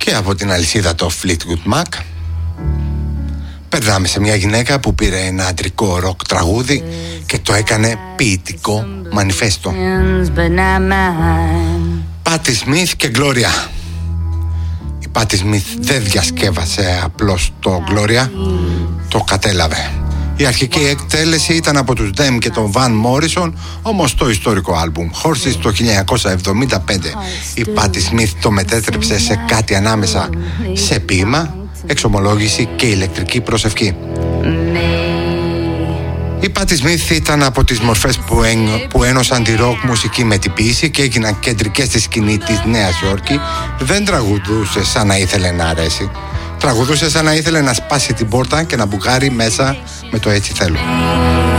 Και από την αλυσίδα το Fleetwood Mac περνάμε σε μια γυναίκα που πήρε ένα αντρικό ροκ τραγούδι και το έκανε ποιητικό μανιφέστο. Πάτι Σμιθ και Gloria. Η Πάτι Σμιθ δεν διασκεύασε απλώς το Gloria, το κατέλαβε. Η αρχική εκτέλεση ήταν από τους Them και τον Van Morrison, όμως το ιστορικό άλμπουμ Horses το 1975 η Πάτι Σμιθ το μετέτρεψε σε κάτι ανάμεσα σε ποίημα, εξομολόγηση και ηλεκτρική προσευχή. Η Πάτι Σμιθ ήταν από τις μορφές που ένωσαν τη ροκ μουσική με την ποίηση και έγιναν κεντρικές στη σκηνή της Νέας Υόρκη. Δεν τραγουδούσε σαν να ήθελε να αρέσει. Τραγουδούσε σαν να ήθελε να σπάσει την πόρτα και να μπουκάρει μέσα με το «Έτσι θέλω».